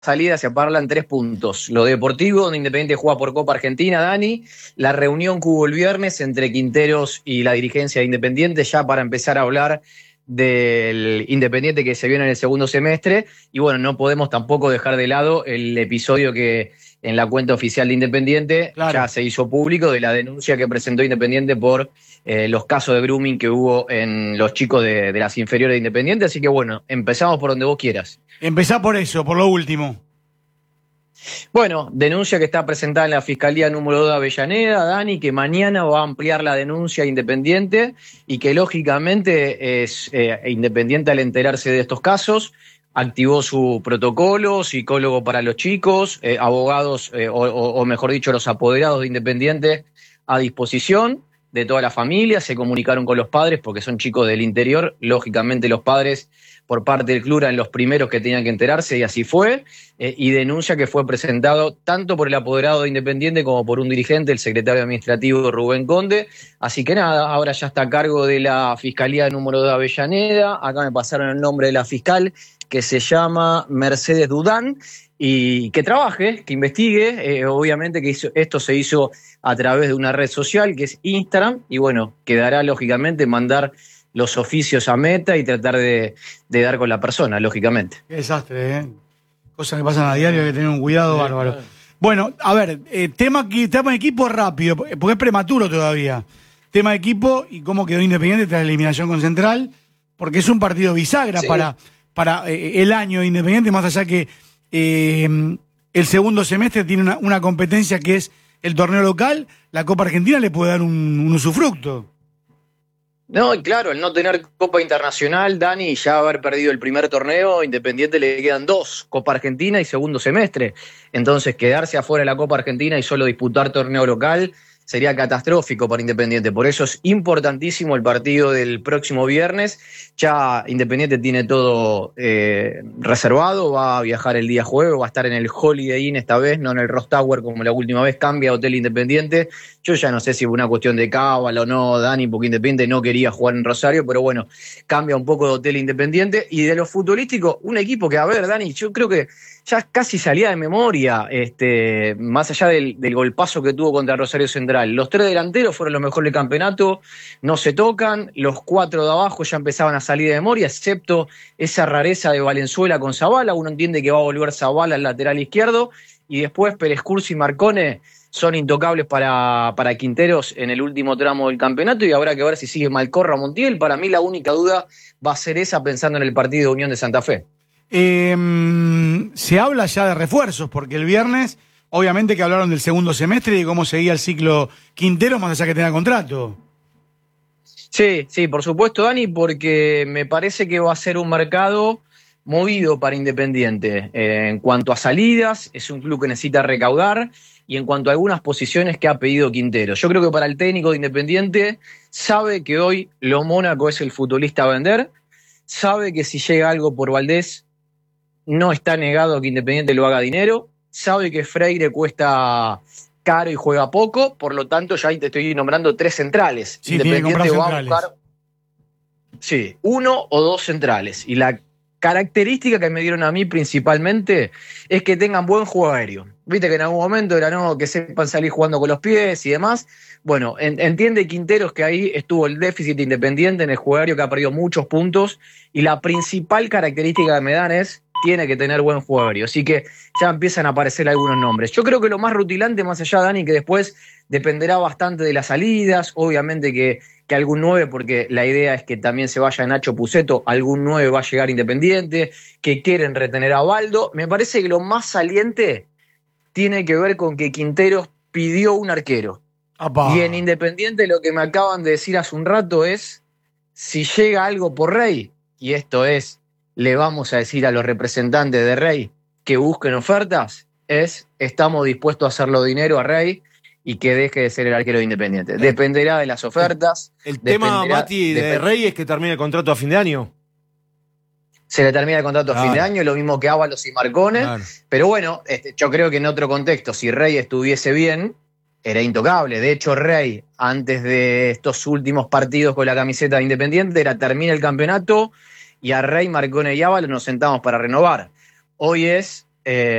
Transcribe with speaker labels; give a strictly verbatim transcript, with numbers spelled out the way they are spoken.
Speaker 1: salida se aparlan tres puntos. Lo deportivo, donde Independiente juega por Copa Argentina, Dani. La reunión que hubo el viernes entre Quinteros y la dirigencia de Independiente, ya para empezar a hablar del Independiente que se viene en el segundo semestre. Y bueno, no podemos tampoco dejar de lado el episodio que en la cuenta oficial de Independiente claro. ya se hizo público de la denuncia que presentó Independiente por eh, los casos de grooming que hubo en los chicos de, de las inferiores de Independiente. Así que bueno, empezamos por donde vos quieras.
Speaker 2: Empezá por eso, por lo último.
Speaker 1: Bueno, denuncia que está presentada en la Fiscalía número dos de Avellaneda, Dani, que mañana va a ampliar la denuncia Independiente y que lógicamente es eh, Independiente al enterarse de estos casos activó su protocolo, psicólogo para los chicos, eh, abogados eh, o, o mejor dicho los apoderados de Independiente a disposición de toda la familia, se comunicaron con los padres porque son chicos del interior, lógicamente los padres por parte del club eran los primeros que tenían que enterarse y así fue, eh, y denuncia que fue presentado tanto por el apoderado de Independiente como por un dirigente, el secretario administrativo Rubén Conde, así que nada, ahora ya está a cargo de la Fiscalía número dos de Avellaneda, acá me pasaron el nombre de la fiscal, que se llama Mercedes Dudán, y que trabaje, que investigue, eh, obviamente que hizo, esto se hizo a través de una red social que es Instagram, y bueno, quedará lógicamente mandar los oficios a Meta y tratar de, de dar con la persona, lógicamente.
Speaker 2: Qué desastre, ¿eh? Cosas que pasan a diario, hay que tener un cuidado sí, bárbaro. Claro. Bueno, a ver, eh, tema, tema de equipo rápido, porque es prematuro todavía. Tema de equipo y cómo quedó Independiente tras la eliminación con Central, porque es un partido bisagra sí. para, para eh, el año de Independiente, más allá que eh, el segundo semestre tiene una, una competencia que es el torneo local, la Copa Argentina le puede dar un, un usufructo.
Speaker 1: No, y claro, el no tener Copa Internacional, Dani, y ya haber perdido el primer torneo, Independiente le quedan dos, Copa Argentina y segundo semestre. Entonces, quedarse afuera de la Copa Argentina y solo disputar torneo local sería catastrófico para Independiente. Por eso es importantísimo el partido del próximo viernes. Ya Independiente tiene todo eh, reservado, va a viajar el día jueves, va a estar en el Holiday Inn esta vez, no en el Ross Tower como la última vez, cambia Hotel Independiente. Yo ya no sé si fue una cuestión de cábala o no, Dani, porque Independiente no quería jugar en Rosario, pero bueno, cambia un poco de Hotel Independiente. Y de lo futbolístico, un equipo que, a ver, Dani, yo creo que ya casi salía de memoria, este, más allá del, del golpazo que tuvo contra Rosario Central. Los tres delanteros fueron los mejores del campeonato, no se tocan, los cuatro de abajo ya empezaban a salir de memoria, excepto esa rareza de Valenzuela con Zabala. Uno entiende que va a volver Zabala al lateral izquierdo, y después Pérez Cursi y Marcone son intocables para, para Quinteros en el último tramo del campeonato, y habrá que ver si sigue Malcorra o Montiel. Para mí la única duda va a ser esa, pensando en el partido de Unión de Santa Fe.
Speaker 2: Eh, se habla ya de refuerzos, porque el viernes, obviamente que hablaron del segundo semestre y de cómo seguía el ciclo Quintero, más allá que tenga contrato.
Speaker 1: Sí, sí, por supuesto, Dani, porque me parece que va a ser un mercado movido para Independiente. Eh, en cuanto a salidas, es un club que necesita recaudar, y en cuanto a algunas posiciones que ha pedido Quintero. Yo creo que para el técnico de Independiente sabe que hoy Lo Mónaco es el futbolista a vender, sabe que si llega algo por Valdés, no está negado a que Independiente lo haga dinero, sabe que Freire cuesta caro y juega poco, por lo tanto ya ahí te estoy nombrando tres centrales.
Speaker 2: Sí,
Speaker 1: Independiente va
Speaker 2: centrales.
Speaker 1: a buscar sí, uno o dos centrales, y la característica que me dieron a mí principalmente es que tengan buen juego aéreo. Viste que en algún momento era no, que sepan salir jugando con los pies y demás. Bueno, en, entiende Quinteros que ahí estuvo el déficit Independiente en el juego aéreo, que ha perdido muchos puntos, y la principal característica que me dan es tiene que tener buen juego aéreo. Así que ya empiezan a aparecer algunos nombres. Yo creo que lo más rutilante, más allá, Dani, que después dependerá bastante de las salidas, obviamente que, que algún nueve, porque la idea es que también se vaya Nacho Puceto, algún nueve va a llegar Independiente, que quieren retener a Baldo. Me parece que lo más saliente tiene que ver con que Quinteros pidió un arquero.
Speaker 2: Apá.
Speaker 1: Y en Independiente lo que me acaban de decir hace un rato es, si llega algo por Rey, y esto es, le vamos a decir a los representantes de Rey que busquen ofertas, es, estamos dispuestos a hacerlo dinero a Rey y que deje de ser el arquero de Independiente. Dependerá de las ofertas.
Speaker 3: El tema, Mati, de Rey es que termine el contrato a fin de año.
Speaker 1: Se le termina el contrato a fin de año, lo mismo que Ábalos y Marcone. Claro. Pero bueno, este, yo creo que en otro contexto, si Rey estuviese bien, era intocable. De hecho, Rey, antes de estos últimos partidos con la camiseta de Independiente, era termina el campeonato y a Rey, Marcone y Ábalos nos sentamos para renovar. Hoy es, Eh,